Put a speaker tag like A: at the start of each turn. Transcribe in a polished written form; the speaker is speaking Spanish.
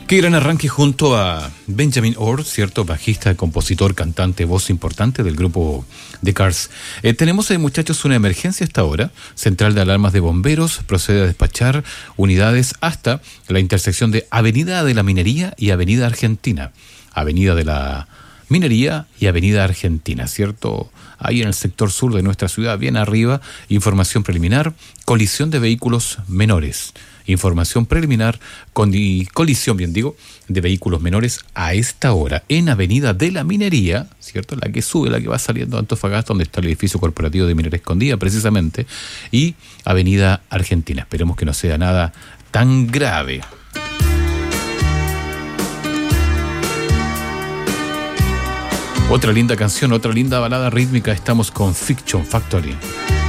A: Qué gran arranque junto a Benjamin Orr, ¿cierto? Bajista, compositor, cantante, voz importante del grupo The Cars. Tenemos, muchachos, una emergencia a esta hora. Central de Alarmas de Bomberos procede a despachar unidades hasta la intersección de Avenida de la Minería y Avenida Argentina. Avenida de la Minería y Avenida Argentina, ¿cierto? Ahí en el sector sur de nuestra ciudad, bien arriba, información preliminar, colisión de vehículos menores. Información preliminar, colisión, de vehículos menores a esta hora en Avenida de la Minería, ¿cierto? La que sube, la que va saliendo de Antofagasta, donde está el edificio corporativo de Minería Escondida, precisamente, y Avenida Argentina. Esperemos que no sea nada tan grave. Otra linda canción, otra linda balada rítmica. Estamos con Fiction Factory.